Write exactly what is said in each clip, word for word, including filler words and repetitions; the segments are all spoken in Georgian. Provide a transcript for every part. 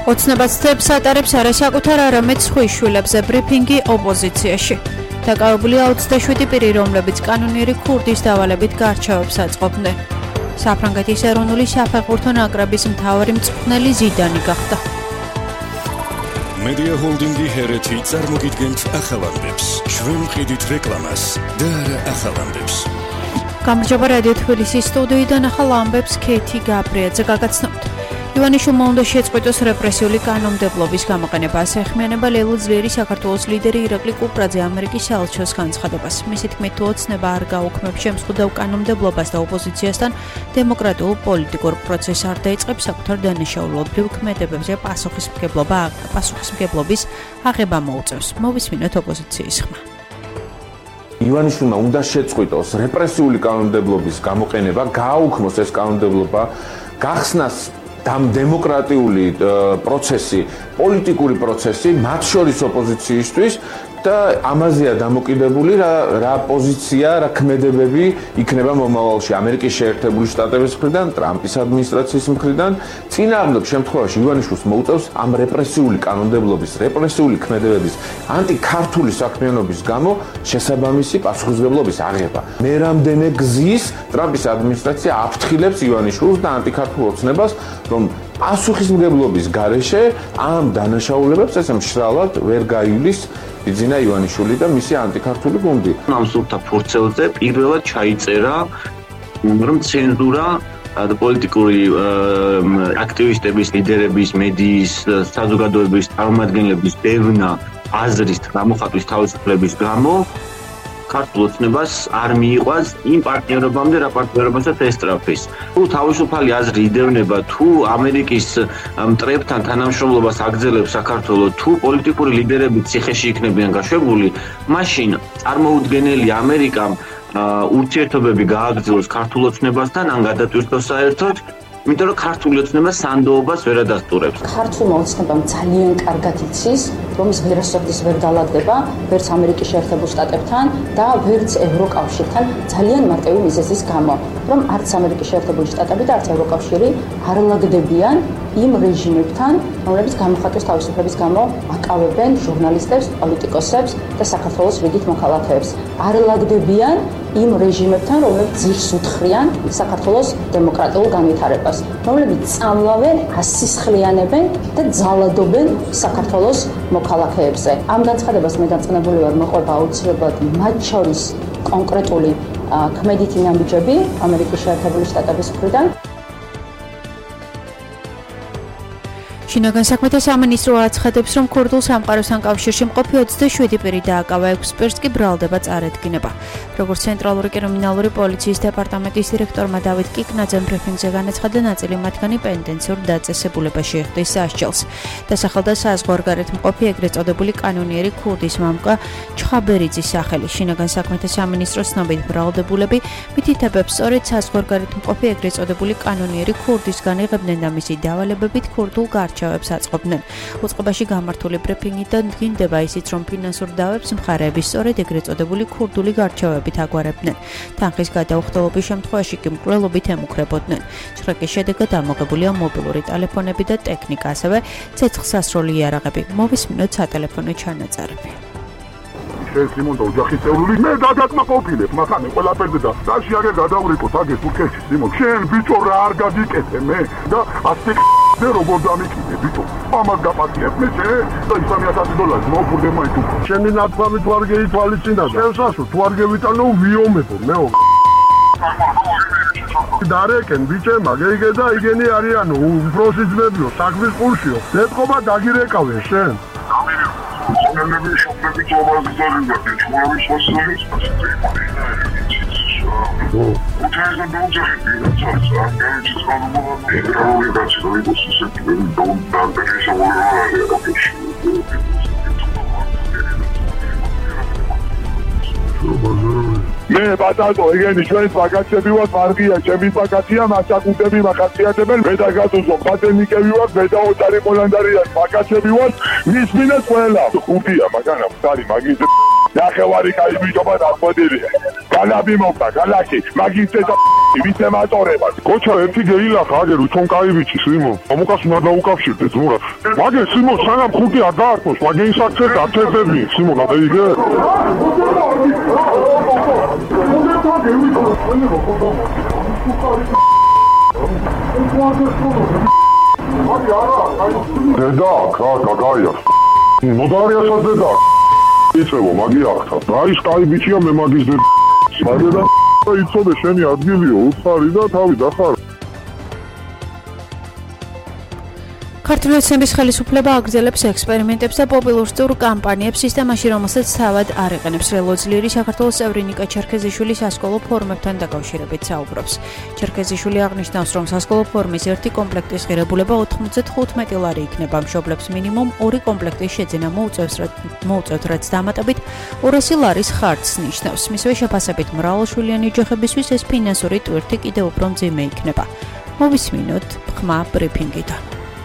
ოცნებაცდებს ატარებს არა საკუთარ არამედ სხვის შვილებზე ბრიფინგი ოპოზიციაში. დაკავებულია ოცდაშვიდი პირი, რომლებიც კანონიერი ქურდის დავალებით გარჩევებს აწყობდნენ. საფრანგეთის ეროვნული საფეხბურთო ნაკრების მთავარი მწვრთნელი ზიდანი გახდა. მედია ჰოლდინგი ჰერეთი წარმოგიდგენთ ახალ ამბებს. ჩვენ ვყიდით რეკლამას და არა ახალ ამბებს. გამარჯობა რადიო თბილისის სტუდიიდან ახალ ამბებს ქეთი გაბრიაძე გაგაცნობთ. ივანიშვილმა უნდა შეწყვიტოს რეპრესიული კანონმდებლობის გამოყენება. ასე ეხმიანება ლეილო ძლიერი საქართველოს ლიდერი ირაკლი კუპრაძე ამერიკის საელჩოს განცხადებას. მისი თქმით, თუ ოცნება არ გაუქმებს შემსხვედავ კანონმდებლობას და ოპოზიციასთან დემოკრატიულ პოლიტიკურ პროცესს არ დაიწყებს, საკუთარ დანაშაულობრივ ქმედებებზე პასუხისმგებლობა პასუხისმგებლობის აღება მოუწევს. მოვისმინოთ ოპოზიციის ხმა. ივანიშვილმა უნდა შეწყვიტოს რეპრესიული კანონმდებლობის გამოყენება, გააუქმოს ეს კანონმდებლობა, გახსნას ამ დემოკრატიული პროცესი, პოლიტიკური პროცესი, მათ შორის ოპოზიციისთვის და ამაზეა დამოკიდებული რა რა პოზიცია, რა ქმედებები იქნება მომავალში ამერიკის შეერთებული შტატების მხრიდან, ტრამპის ადმინისტრაციის მხრიდან. წინააღმდეგ შემთხვევაში ივანიშვილს მოუწევს ამ რეპრესიული კანონმდებლობის, რეპრესიული ქმედებების, ანტიქართული საქმიანობის გამო შესაბამისი პასუხისმგებლობის აღება. მე რამდენი გზის ტრამპის ადმინისტრაცია აფრთხილებს ივანიშვილს და ანტიქართულ ოცნებას, რომ პასუხისმგებლობის გარეშე ამ დანაშაულებებს ესე მშრალად ვერ გაივლის იძინა ივანიშვილი და მისი ანტიქართული გუნდი. ამ სულთა ფურცელზე პირველად ჩაიწერა რომ ცენზურა და პოლიტიკური აქტივისტების, ლიდერების, მედიის, საზოგადოების წარმომადგენლების ბევრნა აზრის გამოხატვის თავისუფლების გამო ქართულ ოცნებას არ მიიყვას იმ პარტნიორობამდე, რა პარტნიორობასაც ესწრაფის. თუ თავისუფალი აზრი იდევნება, თუ ამერიკის მტრებთან თანამშრომლობას აგრძელებს საქართველოს, თუ პოლიტიკური ლიდერები ციხეში იქნებიან გაშვებული, მაშინ წარმოუდგენელი ამერიკამ ურთიერთობები გააგრძელოს ქართულ ოცნებასთან, ან გადატვირთოს საერთოდ, იმიტომ რომ ქართული ოცნება სანდოობას ვერ ადასტურებს. ქართულმა ოცნებამ ძალიან კარგად იცის, რომ ის ვერასოდეს ვერ დალაგდება, ვერც ამერიკის შეერთებულ შტატებთან და ვერც ევროკავშირთან ძალიან მარტივი მიზეზის გამო, რომ არც ამერიკის შეერთებული შტატები და არც ევროკავშირი არ ლაგდებიან იმ რეჟიმებთან, რომლებიც გამოხატვის თავისუფლების გამო აკავებენ ჟურნალისტებს, პოლიტიკოსებს და საქართველოს რიგით მოქალაქეებს. არ ლაგდებიან იმ რეჟიმებთან, რომლებიც ძირს უთხრიან საქართველოს დემოკრატიულ განვითარებას, რომლებიც წამლავენ, ასისხლიანებენ და ძალადობენ საქართველოს მოქალაქეებზე. ამ განცხადებას მე დაწუნებული ვარ მოყვება აუცილებლად მათ შორის კონკრეტული ქმედითი ნაბიჯები ამერიკის შეერთებული შტატების მხრიდან. შინაგან საქმეთა სამინისტრო აცხადებს, რომ ქურდულ სამყაროსთან კავშირში მყოფი ოცდაშვიდი პირი დააკავა, ექვს პირს კი ბრალდება წარედგინება. როგორც ცენტრალური კრიმინალური პოლიციის დეპარტამენტის დირექტორმა დავით კიკნაძემ ბრიფინგზე განაცხადა, ნაწილი მათგანი პენტენციურ დაწესებულებაში იხდის სასჯელს. დასახელდა საზღვარგარეთ მყოფი ეგრეთ წოდებული კანონიერი ქურდის მამკა ჩხაბერიძის სახელი. შინაგან საქმეთა სამინისტროს ცნობით, ბრალდებულები მითითებებს სწორედ საზღვარგარეთ მყოფი ეგრეთ წოდებული კანონიერი ქურდისგან იღებდნენ და მისი დავალებებით ქურდულ გარჩევებს აწყობდნენ. უწყებაში გამართული ბრიფინგიდან დგინდება ისიც, რომ ფინანსურ დავებს მხარეები სწორედ ეგრეთ წოდებული ქურდული გარჩევებით აგვარებდნენ. თანხის გადაუხდელობის შემთხვევაში კი მკვლელობით ემუქრებოდნენ. ჭრაკის შედეგად ამოღებულია მობილური ტელეფონები და ტექნიკა, ასევე ცეცხლსასროლი იარაღები. მოვისმინოთ სატელეფონო ჩანაწარები. ეს იმონდა ოჯახის წევრული მე დაგაკმაყოფილებ მახანე ყველაფერზე და დაში აგერ გადავრიკოთ აგერ თურქეთში სიმონ შენ ბიჭო რა არ გაგიკეთე მე და ასეთი და როგორ დამიკიდე ბიჭო ამას გაპატიებ მე შენ და ისამი ათასი დოლარი მოვფურდე მაინც უკვე შენი ნათქვამი თუ არ გეითვალისწინა შევსასო თუ არ გევიტანო ვიომებო მეო დარეკენ ბიჭემა გეიგე და იგენი არიანო უფროსი ძმებიო საქმის ყურშიო ეთყობა დაგირეკავენ შენ Nemmeno shopping trovare da che ci vuole rispondere Utilizza un oggetto di salsa, che ci sono e però le cazzo di questo sempre non tanto che si vuole მე ბატონო, ეგენი ჩვენი ვაკაციები ვართ, მარგია, ჩემი ვაკაცია, მასაკუთები ვაკაციებენ, მე და გაზუზო, პატენიკები ვართ, მე და ოთარი პოლანდარია, ვაკაციები ვართ, მისმინეთ ყველა. ხუთია, მაგანა, ხარი, მაგის ნახევარი კაი ბიჭობა და ხოდილია. გალაბი მოკა, გალაკი, მაგის ვით ემატორებად. კოჩა ერთი გეილახა აგერ უცონ კაი ვიცი სიმო. ამუკას უნდა დაუკავშირდეთ ზურა. მაგე სიმო სანამ ხუთი არ დაარქვოს, მაგე ისაქცეთ აცეცები სიმო გადაიგე. დედა, კაკა, გაია. მოდარიასაც დედა. იცევო მაგი ახთა. რაის კაი ბიჭია მე მაგის დედა. მაგე და იცოდე შენი ადგილიო, უცხარი და თავი დახარ. ქართული ოცნების ხელისუფლება აგრძელებს ექსპერიმენტებს და პოპულისტურ კამპანიებს სისტემაში, რომელსაც თავად არ იყენებს. რელოძლიერი საქართველოს წევრი ნიკა ჩერქეზიშვილი სასკოლო ფორმებთან დაკავშირებით საუბრობს. ჩერქეზიშვილი აღნიშნავს, რომ სასკოლო ფორმის ერთი კომპლექტის ღირებულება ოთხმოცდახუთმეტი ლარი იქნება. მშობლებს მინიმუმ ორი კომპლექტის შეძენა მოუწევთ, რაც დამატებით ორასი ლარის ხარჯს ნიშნავს. მისივე შეფასებით მრავალშვილიანი ოჯახებისთვის ეს ფინანსური ტვირთი კიდევ უფრო მძიმე იქნება. მოვისმინოთ ხმა ბრიფინგიდან.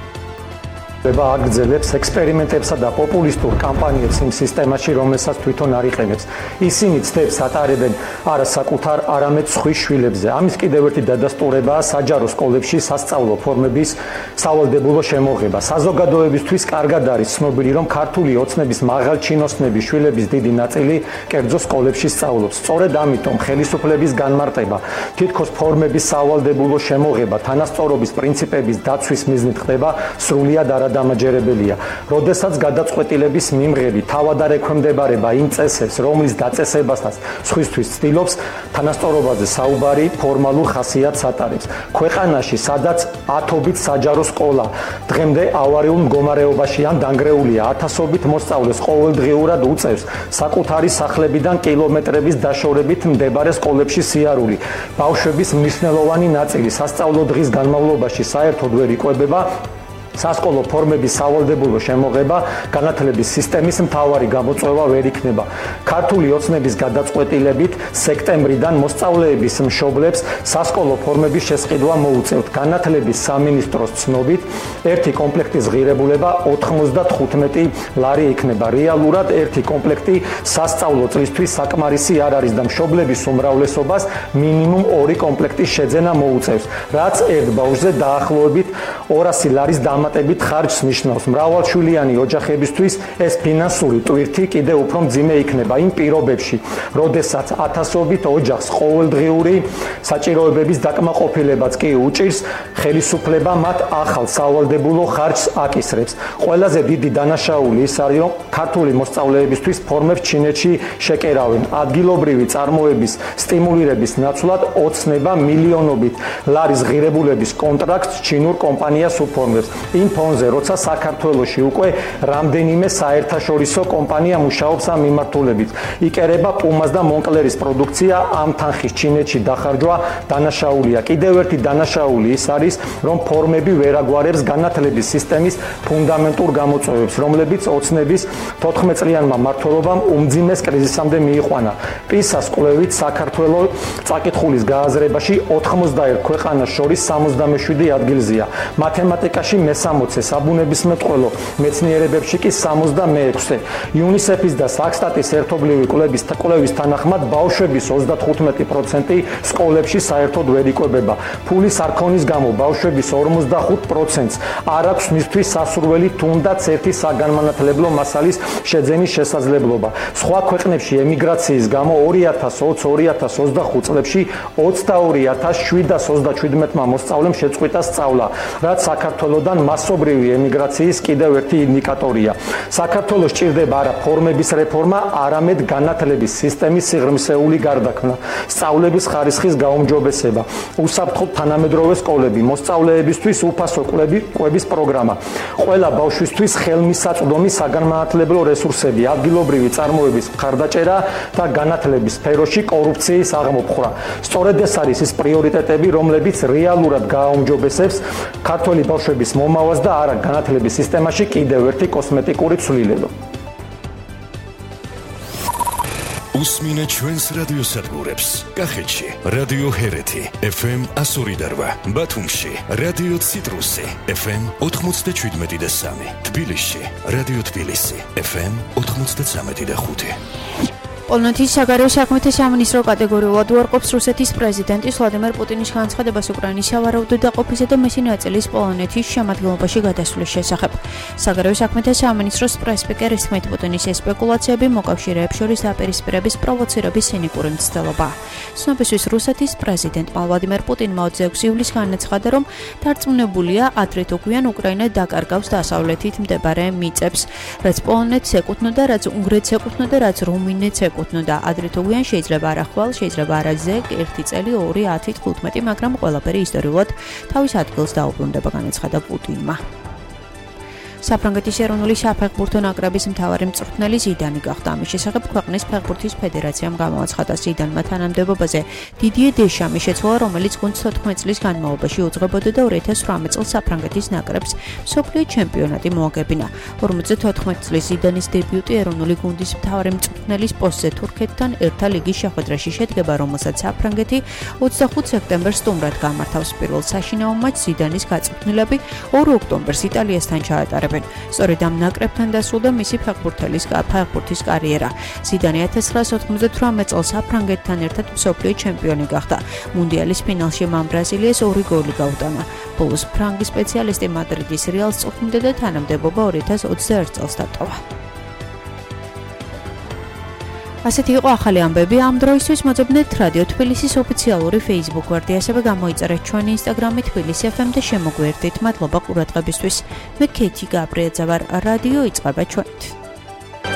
აგრძელებს ექსპერიმენტებსა და პოპულისტურ კამპანიებს იმ სისტემაში, რომელსაც თვითონ არ იყენებს. ისინი ცდებს ატარებენ არა საკუთარ, არამედ სხვის შვილებზე. ამის კიდევ ერთი დადასტურებაა საჯარო სკოლებში სასწავლო ფორმების სავალდებულო შემოღება. საზოგადოებისთვის კარგად არის ცნობილი, რომ ქართული ოცნების მაღალჩინოსნების შვილების დიდი ნაწილი კერძო სკოლებში სწავლობს. სწორედ ამიტომ ხელისუფლების განმარტება, თითქოს ფორმების სავალდებულო შემოღება თანასწორობის პრინციპების დაცვის მიზნით ხდება სრულიად არა დამაჯერებელია. როდესაც გადაწყვეტილების მიმღები თავად არ ექვემდებარება იმ წესებს, რომლის დაწესებასაც სხვისთვის ცდილობს, თანასწორობაზე საუბარი ფორმალურ ხასიათს ატარებს. ქვეყანაში, სადაც ათობით საჯარო სკოლა დღემდე ავარიულ მდგომარეობაში ან დანგრეულია, ათასობით მოსწავლეს ყოველდღიურად უწევს საკუთარი სახლებიდან კილომეტრების დაშორებით მდებარე სკოლებში სიარული. ბავშვების მნიშვნელოვანი ნაწილი სასწავლო დღის განმავლობაში საერთოდ ვერ იკვებება. სასკოლო ფორმების სავალდებულო შემოღება განათლების სისტემის მთავარი გამოწვევა ვერ იქნება. ქართული ოცნების გადაწყვეტილებით სექტემბრიდან მოსწავლეების მშობლებს სასკოლო ფორმების შესყიდვა მოუწევთ. განათლების სამინისტროს ცნობით ერთი კომპლექტის ღირებულება ოთხმოცდახუთმეტი ლარი იქნება. რეალურად ერთი კომპლექტი სასწავლო წლისთვის საკმარისი არ არის და მშობლების უმრავლესობას მინიმუმ ორი კომპლექტის შეძენა მოუწევს, რაც ერთ ბავშვზე დაახლოებით ორასი ლარის დამატებით ხარჯს ნიშნავს. მრავალშვილიანი ოჯახებისთვის ეს ფინანსური ტვირთი კიდევ უფრო მძიმე იქნება იმ პირობებში, როდესაც ათასობით ოჯახს ყოველდღიური საჭიროებების დაკმაყოფილებაც კი უჭირს, ხელისუფლება მათ ახალ სავალდებულო ხარჯს აკისრებს. ყველაზე დიდი დანაშაული ის არის, რომ ქართული მოსწავლეებისთვის ფორმებს ჩინეთში შეკერავენ. ადგილობრივი წარმოების სტიმულირების ნაცვლად ოცნება მილიონობით ლარის ღირებულების კონტრაქტს ჩინურ კომპანიას უფორმებს. იმ ფონზე, როცა საქართველოში უკვე რამდენიმე საერთაშორისო კომპანია მუშაობს ამ მიმართულებით, იკერება პუმას და მონკლერის პროდუქცია, ამ თანხის ჩინეთში დახარჯვა დანაშაულია. კიდევ ერთი დანაშაული ის არის, რომ ფორმები ვერ აგვარებს განათლების სისტემის ფუნდამენტურ გამოწვევებს, რომლებიც ოცნების თოთხმეტ წლიანმა მმართველობამ უმძიმეს კრიზისამდე მიიყვანა. პისას კვლევით საქართველოს წაკითხulis გააზრებაში ოთხმოცდაერთ ქვეყანას შორის სამოცდამეშვიდე ადგილზეა. მათემატიკაში მესამოცე, საბუნებისმეტყველო მეცნიერებებში კი სამოცდამეექვსე. იუნისეფის და საქსტატის ერთობლივი კვლევის კვლევის თანახმად ბავშვების ოცდახუთმეტი პროცენტი სკოლებში საერთოდ ვერ იკვებება. ფულის არ ქონის გამო ბავშვების ორმოცდახუთ პროცენტს არ აქვს მისთვის სასურველი თუნდაც ერთი საგანმანათლებლო მასალის შეძენის შესაძლებლობა. სხვა ქვეყნებში ემიგრაციის გამო ორი ათას ოცი ორი ათას ოცდახუთ წლებში ოცდაორი ათას შვიდას ოცდაჩვიდმეტმა მოსწავლემ შეწყვიტა სწავლა, რაც საქართველოსთან მასობრივი ემიგრაციის კიდევ ერთი ინდიკატორია. საქართველოს ჭირდება არა ფორმების რეფორმა, არამედ განათლების სისტემის სიღრმისეული გარდაქმნა, სწავლების ხარისხის გაუმჯობესება, უსაფრთხო თანამედროვე სკოლები, მოსწავლეებისთვის უფასო კვების პროგრამა, ყველა ბავშვისთვის ხელმისაწვდომი საგანმანათლებლო რესურსები, ადგილობრივი წარმოების მხარდაჭერა და განათლების სფეროში კორუფციის აღმოფხვრა. სწორედ ეს არის ის პრიორიტეტები, რომლებიც რეალურად გააუმჯობესებს ქართველი ბავშვების მომავალს და არა განათლების სისტემაში კიდევ ერთი კოსმეტიკური ცვლილება. უსმინეთ ჩვენს რადიოსადგურებს. კახეთში რადიო ჰერეთი ეფ ემ ასორი და რვა, ბათუმში რადიო ციტრუსი ეფ ემ ოთხმოცდაჩვიდმეტი და სამი, თბილისში რადიო თბილისი ეფ ემ ოთხმოცდაცამეტი და ხუთი. პოლონეთის საგარეო საქმეთა სამინისტრო კატეგორიულად უარყოფს რუსეთის პრეზიდენტის ვლადიმერ პუტინის განცხადებას უკრაინის სავარაუდო დაყოფისა და მისი ნაწილის პოლონეთის შემადგენლობაში გადასვლის შესახებ. საგარეო საქმეთა სამინისტროს პრესპიკერის თქმით, პუტინის ეს სპეკულაციები მოკავშირეებს შორის დაპირისპირების პროვოცირების სინიკური მცდელობაა. ცნობისთვის რუსეთის პრეზიდენტმა ვლადიმერ პუტინმა ოცი ექვსი ივლისს განაცხადა, რომ დარწმუნებულია ადრე თუ გვიან უკრაინა დაკარგავს დასავლეთით მდებარე მიწებს, რაც პოლონეთს ეკუთვნოდა, რაც უნგრეთს ეკუთვნოდა, რაც რუმინეთს ეკუთვნოდა. ადრე თუ გვიან შეიძლება არა ხვალ, შეიძლება არა ზეგ, ერთი წელი, ორი, ათი, თხუთმეტი, მაგრამ ყველაფერი ისტორიულად თავის ადგილს დაუბრუნდება, განაცხადა პუტინმა. საფრანგეთის ეროვნული საფეხბურთო ნაკრების მთავარი მწვრთნელი ზიდანი გახდა. ამის შესახებ ქვეყნის ფეხბურთის ფედერაციამ გამოაცხადა. ზიდანმა თანამდებობაზე დიდიე დეშამი შეცვალა, რომელიც გუნდს თოთხმეტ წლის განმავლობაში უძღვებოდა და ორი ათას ოცდაოთხ წელს საფრანგეთის ნაკრებს მსოფლიო ჩემპიონატი მოაგებინა. ორმოცდათოთხმეტ წლის ზიდანის დებიუტი ეროვნული გუნდის მთავარი მწვრთნელის პოსტზე თურქეთთან ერთა ლიგის შეხვედრაში შედგება, რომელსაც საფრანგეთი ოცდახუთ სექტემბერს სტუმრად გამართავს. პირველ საშინაო მატჩს ზიდანის გაწვრთნილები ორ ოქტომბერს იტალიასთან ჩაატარებენ. სწორედ ამ ნაკრებთან დასრულდა მისი ფეხბურთელის ფეხბურთის კარიერა. ზიდანი ათას ცხრაასი ოთხმოცდათვრამეტ წელს საფრანგეთთან ერთად მსოფლიო ჩემპიონი გახდა. მუნდიალის ფინალში მან ბრაზილიას ორი გოლი გაუტანა. ბოლოს ფრანგი სპეციალისტი მადრიდის რეალს წვრთნიდა და თანამდებობა ორი ათას ოცდაერთ წელს დატოვა. ასეთი იყო ახალი ამბები. ამ დროისთვის მოძებნეთ რადიო თბილისის ოფიციალური Facebook გვერდი, ასევე გამოიწერეთ ჩვენი Instagram-ი თბილისი ეფ ემ და შემოგვიერთდით. მადლობა ყურადღებისთვის. მე ქეთი გაბრიაძე ვარ. რადიო იწყება ჩვენით.